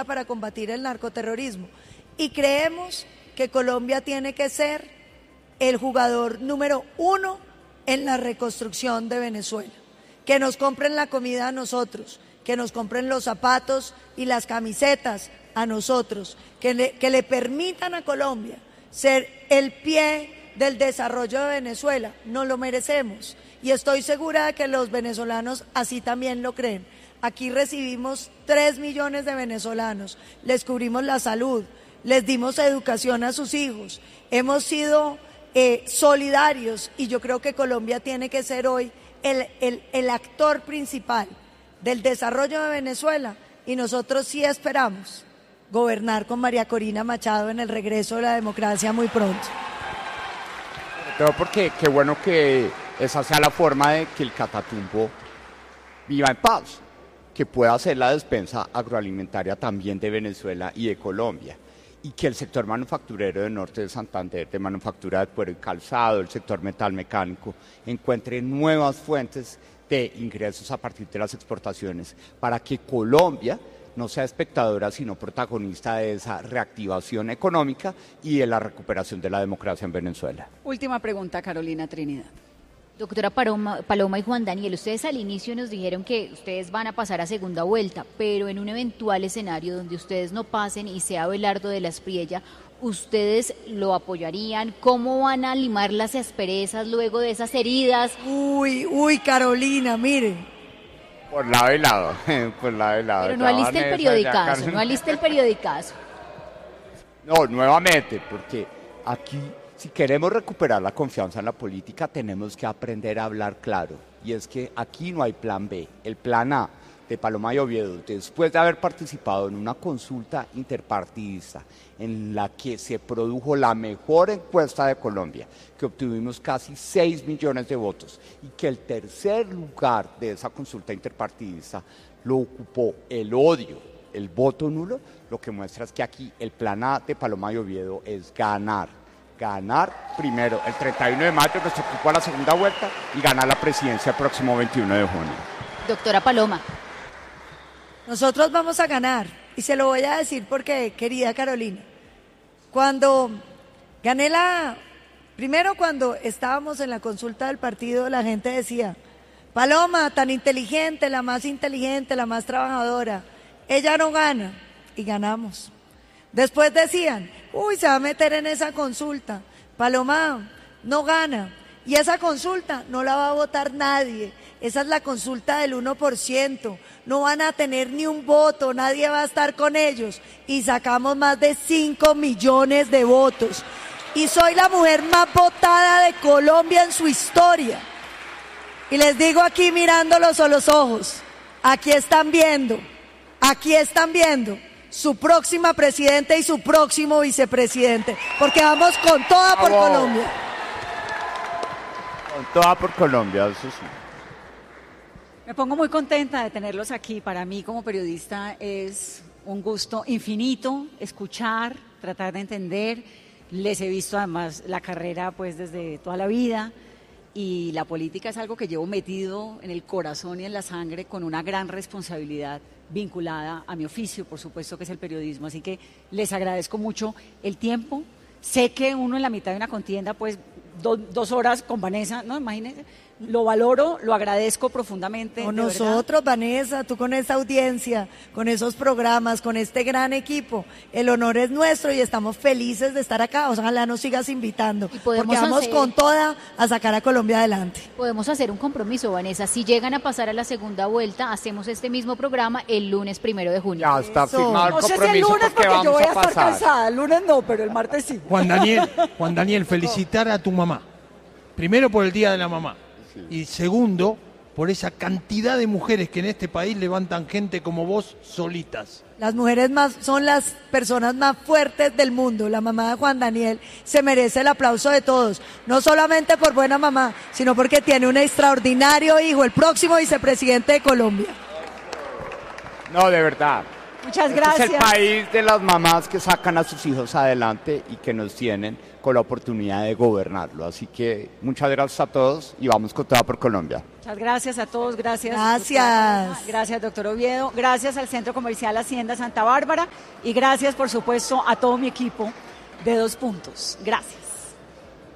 necesita para combatir el narcoterrorismo. Y creemos que Colombia tiene que ser el jugador número 1 en la reconstrucción de Venezuela. Que nos compren la comida a nosotros, que nos compren los zapatos y las camisetas a nosotros, que le permitan a Colombia ser el pie del desarrollo de Venezuela. Nos lo merecemos y estoy segura de que los venezolanos así también lo creen. Aquí recibimos 3 millones de venezolanos, les cubrimos la salud, les dimos educación a sus hijos, hemos sido solidarios y yo creo que Colombia tiene que ser hoy el actor principal del desarrollo de Venezuela y nosotros sí esperamos gobernar con María Corina Machado en el regreso de la democracia muy pronto. Pero porque qué bueno que esa sea la forma de que el Catatumbo viva en paz, que pueda ser la despensa agroalimentaria también de Venezuela y de Colombia, y que el sector manufacturero del norte de Santander, de manufactura de cuero y calzado, el sector metal mecánico, encuentre nuevas fuentes de ingresos a partir de las exportaciones, para que Colombia no sea espectadora, sino protagonista de esa reactivación económica y de la recuperación de la democracia en Venezuela. Última pregunta, Carolina Trinidad. Doctora Paloma y Juan Daniel, ustedes al inicio nos dijeron que ustedes van a pasar a segunda vuelta, pero en un eventual escenario donde ustedes no pasen y sea Abelardo de la Espriella, ¿ustedes lo apoyarían? ¿Cómo van a limar las asperezas luego de esas heridas? Uy, Carolina, mire. Por lado y lado, por lado y lado. Pero no aliste el periodicazo, no aliste el periodicazo. No, nuevamente, porque aquí, si queremos recuperar la confianza en la política, tenemos que aprender a hablar claro. Y es que aquí no hay plan B. El plan A de Paloma y Oviedo, después de haber participado en una consulta interpartidista en la que se produjo la mejor encuesta de Colombia, que obtuvimos casi 6 millones de votos, y que el tercer lugar de esa consulta interpartidista lo ocupó el odio, el voto nulo, lo que muestra es que aquí el plan A de Paloma y Oviedo es ganar primero el 31 de mayo, nuestro cupo a la segunda vuelta, y ganar la presidencia el próximo 21 de junio. Doctora Paloma. Nosotros vamos a ganar, y se lo voy a decir porque, querida Carolina, cuando primero cuando estábamos en la consulta del partido, la gente decía, Paloma, tan inteligente, la más trabajadora, ella no gana, y ganamos. Después decían, se va a meter en esa consulta, Paloma no gana, y esa consulta no la va a votar nadie. Esa es la consulta del 1%, no van a tener ni un voto, nadie va a estar con ellos. Y sacamos más de 5 millones de votos. Y soy la mujer más votada de Colombia en su historia. Y les digo aquí mirándolos a los ojos, aquí están viendo su próxima presidenta y su próximo vicepresidente, porque vamos con toda por Colombia. Con toda por Colombia, eso sí. Me pongo muy contenta de tenerlos aquí. Para mí como periodista es un gusto infinito escuchar, tratar de entender. Les he visto además la carrera pues desde toda la vida y la política es algo que llevo metido en el corazón y en la sangre con una gran responsabilidad vinculada a mi oficio, por supuesto que es el periodismo. Así que les agradezco mucho el tiempo. Sé que uno en la mitad de una contienda pues 2 horas con Vanessa, ¿no? Imagínense. Lo valoro, lo agradezco profundamente. Con nosotros, Vanessa, tú con esa audiencia, con esos programas, con este gran equipo, el honor es nuestro y estamos felices de estar acá. Ojalá nos sigas invitando, porque vamos con toda a sacar a Colombia adelante. Podemos hacer un compromiso, Vanessa. Si llegan a pasar a la segunda vuelta, hacemos este mismo programa el lunes 1 de junio. Ya está firmado el compromiso. No sé si el lunes porque yo voy a estar pasar. cansada. El lunes no, pero el martes sí. Juan Daniel, felicitar a tu mamá. Primero por el Día de la Mamá. Y segundo, por esa cantidad de mujeres que en este país levantan gente como vos solitas. Las mujeres son las personas más fuertes del mundo. La mamá de Juan Daniel se merece el aplauso de todos, no solamente por buena mamá, sino porque tiene un extraordinario hijo, el próximo vicepresidente de Colombia. No, de verdad, Muchas gracias. Este es el país de las mamás que sacan a sus hijos adelante y que nos tienen con la oportunidad de gobernarlo. Así que muchas gracias a todos y vamos con toda por Colombia. Muchas gracias a todos, gracias. Gracias. Gracias, doctor Oviedo. Gracias al Centro Comercial Hacienda Santa Bárbara y gracias, por supuesto, a todo mi equipo de 2 Puntos. Gracias.